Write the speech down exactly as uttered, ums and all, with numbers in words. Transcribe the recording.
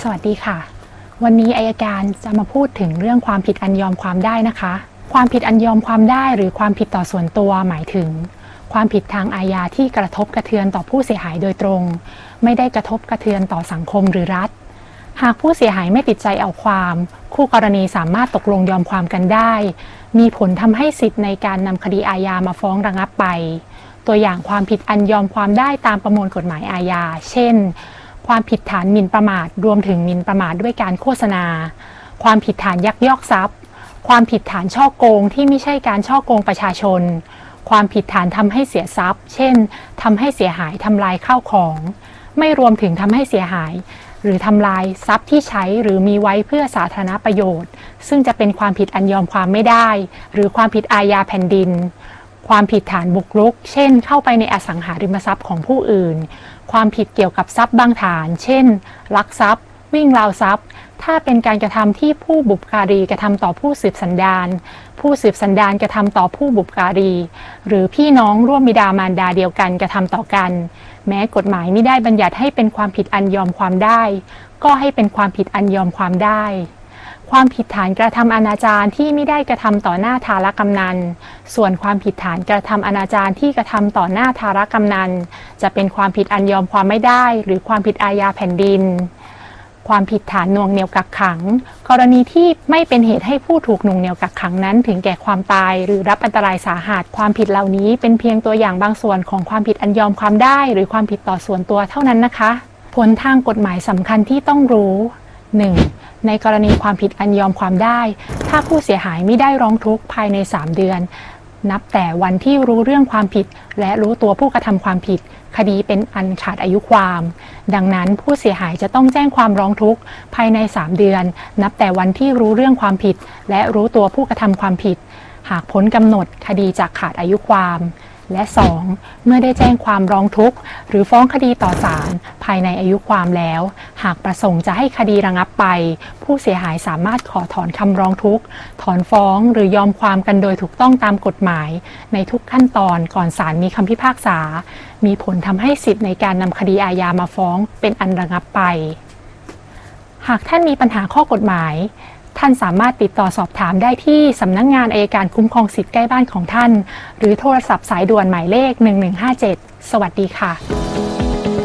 สวัสดีค่ะวันนี้อัยการจะมาพูดถึงเรื่องความผิดอันยอมความได้นะคะความผิดอันยอมความได้หรือความผิดต่อส่วนตัวหมายถึงความผิดทางอาญาที่กระทบกระเทือนต่อผู้เสียหายโดยตรงไม่ได้กระทบกระเทือนต่อสังคมหรือรัฐหากผู้เสียหายไม่ติดใจเอาความคู่กรณีสามารถตกลงยอมความกันได้มีผลทำให้สิทธิ์ในการนำคดีอาญามาฟ้องระงับไปตัวอย่างความผิดอันยอมความได้ตามประมวลกฎหมายอาญาเช่นความผิดฐานหมิ่นประมาทรวมถึงหมิ่นประมาทด้วยการโฆษณาความผิดฐานยักยอกทรัพย์ความผิดฐานฉ้อโกงที่ไม่ใช่การฉ้อโกงประชาชนความผิดฐานทำให้เสียทรัพย์เช่นทำให้เสียหายทำลายข้าวของไม่รวมถึงทำให้เสียหายหรือทำลายทรัพย์ที่ใช้หรือมีไว้เพื่อสาธารณประโยชน์ซึ่งจะเป็นความผิดอันยอมความไม่ได้หรือความผิดอาญาแผ่นดินความผิดฐานบุกรุกเช่นเข้าไปในอสังหาริมทรัพย์ของผู้อื่นความผิดเกี่ยวกับทรัพย์บางฐานเช่นลักทรัพย์วิ่งราวทรัพย์ถ้าเป็นการกระทำที่ผู้บุปการีกระทำต่อผู้สืบสันดานผู้สืบสันดานกระทำต่อผู้บุปการีหรือพี่น้องร่วมบิดามารดาเดียวกันกระทำต่อกันแม้กฎหมายไม่ได้บัญญัติให้เป็นความผิดอันยอมความได้ก็ให้เป็นความผิดอันยอมความได้ความผิดฐานกระทำอนาจารที่ไม่ได้กระทำต่อหน้าทารกำนันส่วนความผิดฐานกระทำอนาจารที่กระทำต่อหน้าทารกำนันจะเป็นความผิดอันยอมความไม่ได้หรือความผิดอาญาแผ่นดินความผิดฐานหน่วงเหนี่ยวกักขังกรณีที่ไม่เป็นเหตุให้ผู้ถูกหน่วงเหนี่ยวกักขังนั้นถึงแก่ความตายหรือรับอันตรายสาหัสความผิดเหล่านี้เป็นเพียงตัวอย่างบางส่วนของความผิดอันยอมความได้หรือความผิดต่อส่วนตัวเท่านั้นนะคะผลทางกฎหมายสำคัญที่ต้องรู้ หนึ่ง. ในกรณีความผิดอันยอมความได้ถ้าผู้เสียหายไม่ได้ร้องทุกข์ภายในสามเดือนนับแต่วันที่รู้เรื่องความผิดและรู้ตัวผู้กระทำความผิดคดีเป็นอันขาดอายุความดังนั้นผู้เสียหายจะต้องแจ้งความร้องทุกข์ภายในสามเดือนนับแต่วันที่รู้เรื่องความผิดและรู้ตัวผู้กระทำความผิดหากพ้นกำหนดคดีจะขาดอายุความและสองเมื่อได้แจ้งความร้องทุกข์หรือฟ้องคดีต่อศาลภายในอายุความแล้วหากประสงค์จะให้คดีระงับไปผู้เสียหายสามารถขอถอนคำร้องทุกข์ถอนฟ้องหรือยอมความกันโดยถูกต้องตามกฎหมายในทุกขั้นตอนก่อนศาลมีคำพิพากษามีผลทำให้สิทธิ์ในการนำคดีอาญามาฟ้องเป็นอันระงับไปหากท่านมีปัญหาข้อกฎหมายท่านสามารถติดต่อสอบถามได้ที่สำนักงานอัยการคุ้มครองสิทธิ์ใกล้บ้านของท่านหรือโทรศัพท์สายด่วนหมายเลขหนึ่งหนึ่งห้าเจ็ดสวัสดีค่ะ